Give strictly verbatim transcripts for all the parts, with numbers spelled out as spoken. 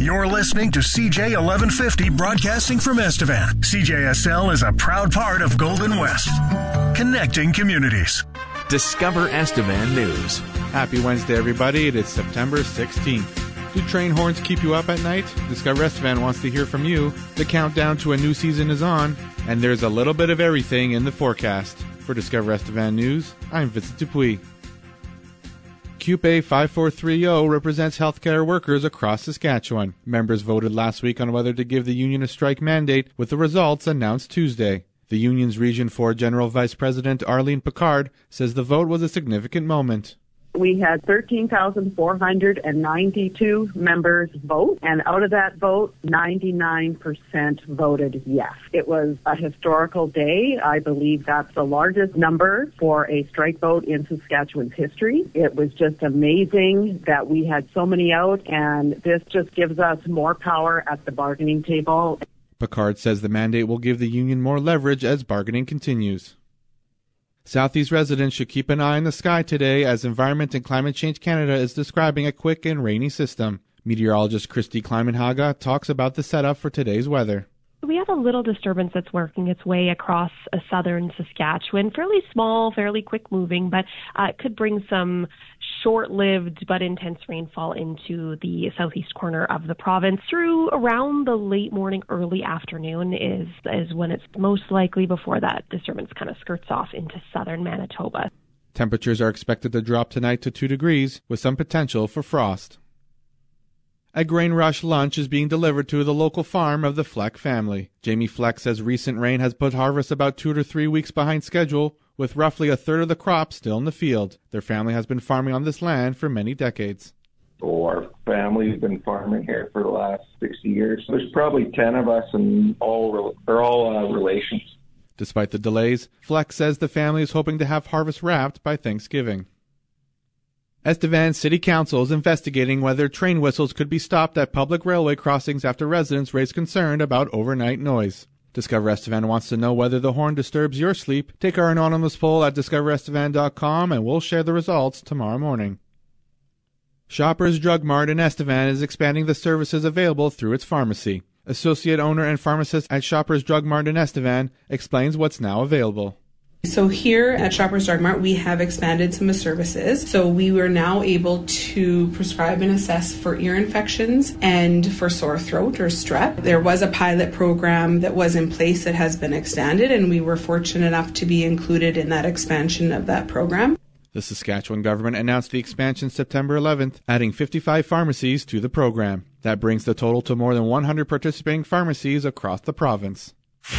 You're listening to C J eleven fifty broadcasting from Estevan. C J S L is a proud part of Golden West, connecting communities. Discover Estevan News. Happy Wednesday, everybody. It is September sixteenth. Do train horns keep you up at night? Discover Estevan wants to hear from you. The countdown to a new season is on, and there's a little bit of everything in the forecast. For Discover Estevan News, I'm Vincent Dupuis. C U P E five four three zero represents healthcare workers across Saskatchewan. Members voted last week on whether to give the union a strike mandate, with the results announced Tuesday. The union's Region four General Vice President Arlene Picard says the vote was a significant moment. We had thirteen thousand four hundred ninety-two members vote, and out of that vote, ninety-nine percent voted yes. It was a historical day. I believe that's the largest number for a strike vote in Saskatchewan's history. It was just amazing that we had so many out, and this just gives us more power at the bargaining table. Picard says the mandate will give the union more leverage as bargaining continues. Southeast residents should keep an eye on the sky today as Environment and Climate Change Canada is describing a quick and rainy system. Meteorologist Christy Kleimenhaga talks about the setup for today's weather. We have a little disturbance that's working its way across uh, southern Saskatchewan, fairly small, fairly quick moving, but uh, it could bring some short-lived but intense rainfall into the southeast corner of the province. Through around the late morning, early afternoon is, is when it's most likely before that disturbance kind of skirts off into southern Manitoba. Temperatures are expected to drop tonight to two degrees with some potential for frost. A Grain Rush lunch is being delivered to the local farm of the Fleck family. Jamie Fleck says recent rain has put harvest about two to three weeks behind schedule, with roughly a third of the crop still in the field. Their family has been farming on this land for many decades. So our family's been farming here for the last sixty years. There's probably ten of us, and all are all uh, relations. Despite the delays, Fleck says the family is hoping to have harvest wrapped by Thanksgiving. Estevan City Council is investigating whether train whistles could be stopped at public railway crossings after residents raised concern about overnight noise. Discover Estevan wants to know whether the horn disturbs your sleep. Take our anonymous poll at discover estevan dot com and we'll share the results tomorrow morning. Shoppers Drug Mart in Estevan is expanding the services available through its pharmacy. Associate owner and pharmacist at Shoppers Drug Mart in Estevan explains what's now available. So here at Shoppers Drug Mart, we have expanded some of the services. So we were now able to prescribe and assess for ear infections and for sore throat or strep. There was a pilot program that was in place that has been extended, and we were fortunate enough to be included in that expansion of that program. The Saskatchewan government announced the expansion September eleventh, adding fifty-five pharmacies to the program. That brings the total to more than one hundred participating pharmacies across the province.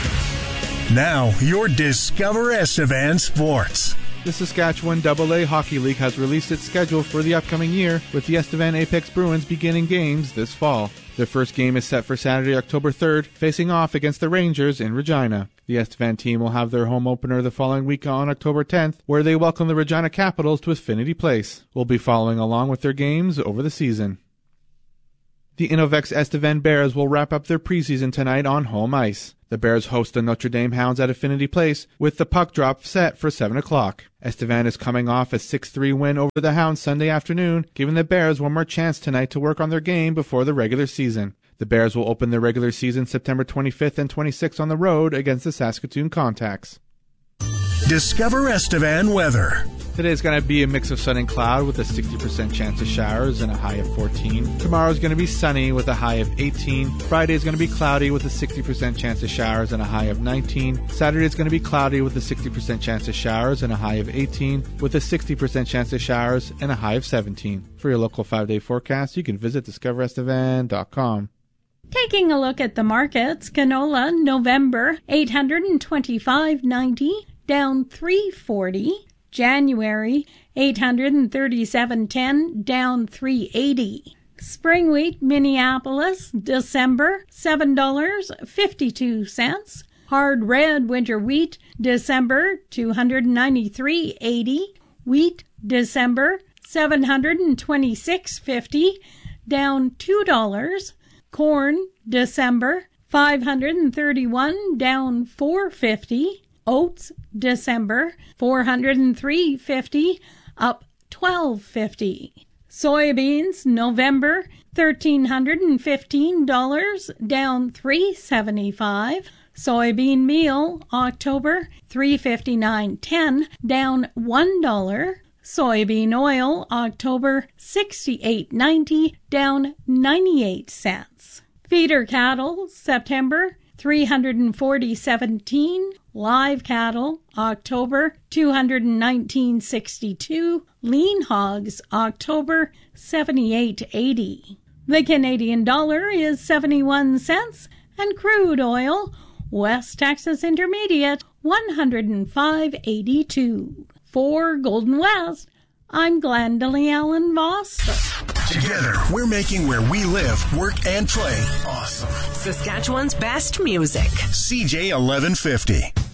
Now, your Discover Estevan Sports. The Saskatchewan double A Hockey League has released its schedule for the upcoming year, with the Estevan Apex Bruins beginning games this fall. Their first game is set for Saturday, October third, facing off against the Rangers in Regina. The Estevan team will have their home opener the following week on October tenth, where they welcome the Regina Capitals to Affinity Place. We'll be following along with their games over the season. The Innovex Estevan Bears will wrap up their preseason tonight on home ice. The Bears host the Notre Dame Hounds at Affinity Place, with the puck drop set for seven o'clock. Estevan is coming off a six three win over the Hounds Sunday afternoon, giving the Bears one more chance tonight to work on their game before the regular season. The Bears will open their regular season September twenty-fifth and twenty-sixth on the road against the Saskatoon Contacts. Discover Estevan weather. Today is going to be a mix of sun and cloud with a sixty percent chance of showers and a high of fourteen. Tomorrow is going to be sunny with a high of eighteen. Friday is going to be cloudy with a sixty percent chance of showers and a high of nineteen. Saturday is going to be cloudy with a sixty percent chance of showers and a high of eighteen, with a sixty percent chance of showers and a high of seventeen. For your local five-day forecast, you can visit discover estevan dot com. Taking a look at the markets, canola November eight hundred twenty-five ninety, down three forty. January eight hundred thirty-seven ten, down three eighty. Spring wheat Minneapolis December seven dollars and fifty-two cents. Hard red winter wheat December two hundred ninety-three eighty. Wheat December seven hundred twenty-six fifty, down two dollars. Corn December five hundred thirty-one, down four fifty. Oats December four hundred three fifty, up twelve fifty. Soybeans, November, one thousand three hundred fifteen dollars, down three dollars and seventy-five cents. Soybean meal, October, three hundred fifty-nine dollars and ten cents, down one dollar. Soybean oil, October, sixty-eight dollars and ninety cents, down ninety-eight cents. Feeder cattle, September, three hundred forty dollars and seventeen cents. Live cattle, October, two hundred nineteen dollars and sixty-two cents. Lean hogs, October, seventy-eight dollars and eighty cents. The Canadian dollar is seventy-one cents, and crude oil, West Texas Intermediate, one hundred five dollars and eighty-two cents. For Golden West, I'm Glendalee Allen Voss. Together, we're making where we live, work, and play awesome. Saskatchewan's best music. C J eleven fifty.